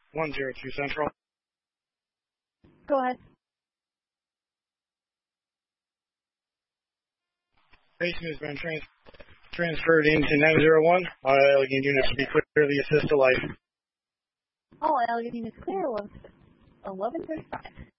102 Central. Go ahead. Patient has been transferred into 901. All Allegheny units will be clearly assist to life. All Allegheny units clear. 11:35.